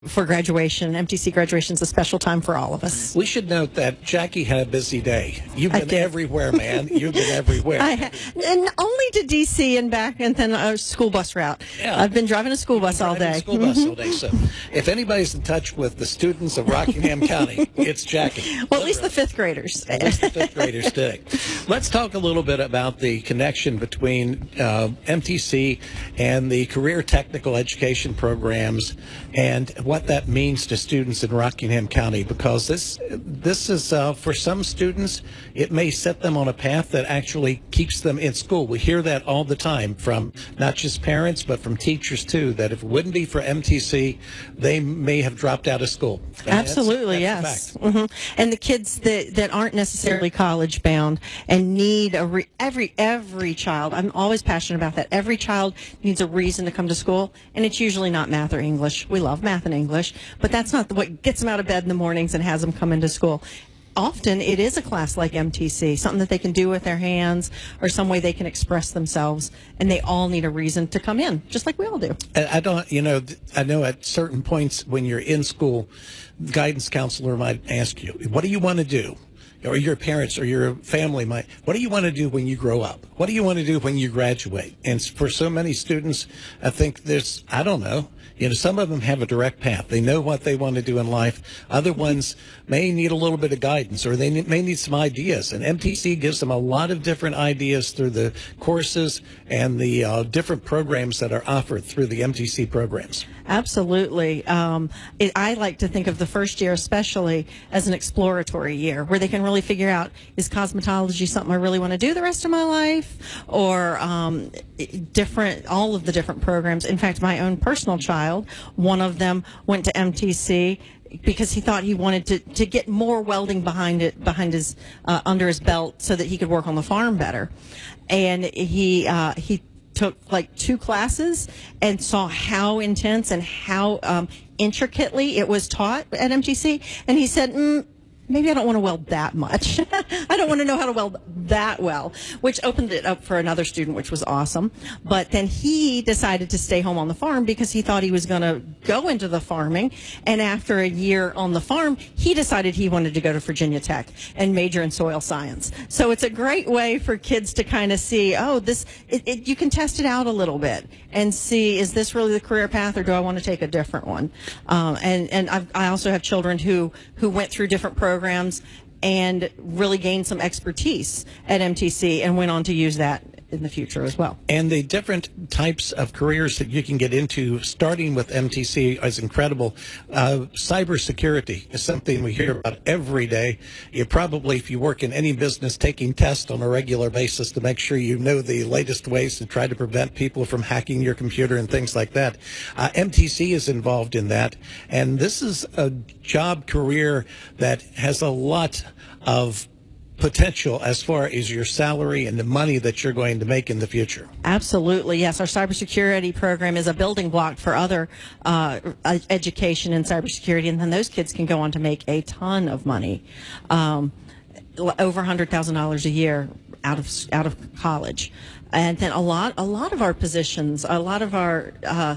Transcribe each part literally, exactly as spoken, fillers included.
for graduation. M T C graduation is a special time for all of us. We should note that Jackie had a busy day. You've I been did. everywhere, man. You've been everywhere. I ha- and only to D C and back, and then a school bus route. Yeah. I've been driving a school bus all Driving a day. School bus all day. So, if anybody's in touch with the students of Rockingham County, it's Jackie. Well, at least the fifth graders. At least the fifth graders today. Let's talk a little bit about the connection between uh, M T C and the career technical education programs and what that means to students in Rockingham County, because this this is uh, for some students, it may set them on a path that actually keeps them in school. We hear that all the time from not just parents but from teachers too, that if it wouldn't be for M T C, they may have dropped out of school. And Absolutely, that's, that's yes. hmm And the kids that, that aren't necessarily college bound and need a re- every every child. I'm always passionate about that. Every child needs a reason to come to school, and it's usually not math or English. We love math and English, but that's not what gets them out of bed in the mornings and has them come into school. Often it is a class like M T C, something that they can do with their hands or some way they can express themselves, and they all need a reason to come in, just like we all do. I don't, you know, I know at certain points when you're in school, the guidance counselor might ask you, what do you want to do? Or your parents or your family might, what do you want to do when you grow up? What do you want to do when you graduate? And for so many students, I think there's, I don't know, you know, some of them have a direct path. They know what they want to do in life. Other ones may need a little bit of guidance, or they may need some ideas. And M T C gives them a lot of different ideas through the courses and the uh, different programs that are offered through the M T C programs. Absolutely. Um, it, I like to think of the first year especially as an exploratory year where they can really figure out, is cosmetology something I really want to do the rest of my life? Or um, different, all of the different programs. In fact, my own personal child, one of them went to M T C because he thought he wanted to, to get more welding behind it, behind his, uh, under his belt so that he could work on the farm better. And he, uh, he took like two classes and saw how intense and how um, intricately it was taught at M T C. And he said, mm, maybe I don't want to weld that much. I don't want to know how to weld that well, which opened it up for another student, which was awesome. But then he decided to stay home on the farm because he thought he was going to go into the farming. And after a year on the farm, he decided he wanted to go to Virginia Tech and major in soil science. So it's a great way for kids to kind of see, oh, this, it, it, you can test it out a little bit and see, is this really the career path or do I want to take a different one? Um, and and I've, I also have children who, who went through different programs programs and really gained some expertise at M T C and went on to use that in the future as well. And the different types of careers that you can get into starting with M T C is incredible. Uh, cybersecurity is something we hear about every day. You probably, if you work in any business, taking tests on a regular basis to make sure you know the latest ways to try to prevent people from hacking your computer and things like that. Uh, M T C is involved in that. And this is a job career that has a lot of potential as far as your salary and the money that you're going to make in the future. Absolutely, yes. Our cybersecurity program is a building block for other uh, education in cybersecurity, and then those kids can go on to make a ton of money, um, over one hundred thousand dollars a year out of out of college. And then a lot, a lot of our positions, a lot of our uh,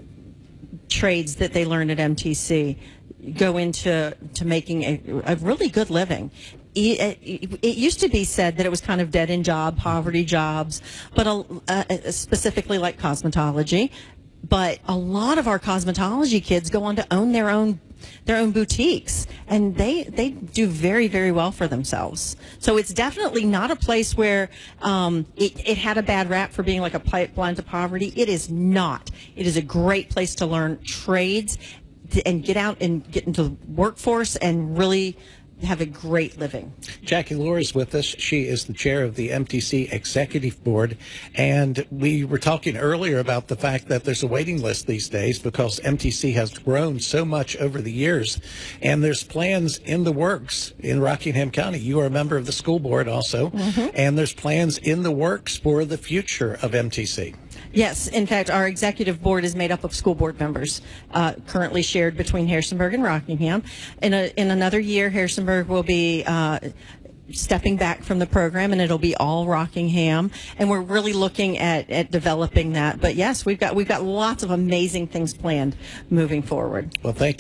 trades that they learn at M T C go into to making a, a really good living. It, it, it used to be said that it was kind of dead-end job, poverty jobs, but uh, specifically like cosmetology. But a lot of our cosmetology kids go on to own their own their own boutiques, and they they do very, very well for themselves. So it's definitely not a place where um, it, it had a bad rap for being like a pipeline to poverty. It is not. It is a great place to learn trades and get out and get into the workforce and really have a great living. Jackie Lohr is with us. She is the chair of the M T C Executive Board. And we were talking earlier about the fact that there's a waiting list these days because M T C has grown so much over the years. And there's plans in the works in Rockingham County. You are a member of the school board also. Mm-hmm. And there's plans in the works for the future of M T C. Yes, in fact, our executive board is made up of school board members, uh, currently shared between Harrisonburg and Rockingham. In, a, in another year, Harrisonburg will be uh, stepping back from the program, and it'll be all Rockingham. And we're really looking at, at developing that. But yes, we've got we've got lots of amazing things planned moving forward. Well, thank